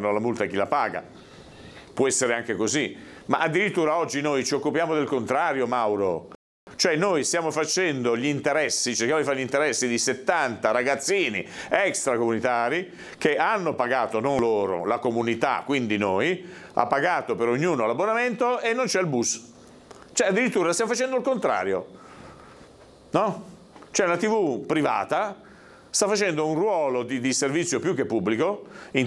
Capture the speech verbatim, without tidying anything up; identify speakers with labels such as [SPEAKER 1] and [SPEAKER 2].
[SPEAKER 1] pagano la multa e chi la paga. Può essere anche così. Ma addirittura oggi noi ci occupiamo del contrario, Mauro. Cioè noi stiamo facendo gli interessi, cerchiamo di fare gli interessi di settanta ragazzini extracomunitari che hanno pagato, non loro, la comunità, quindi noi, ha pagato per ognuno l'abbonamento e non c'è il bus. Cioè addirittura stiamo facendo il contrario, no? Cioè la tivù privata sta facendo un ruolo di, di servizio più che pubblico,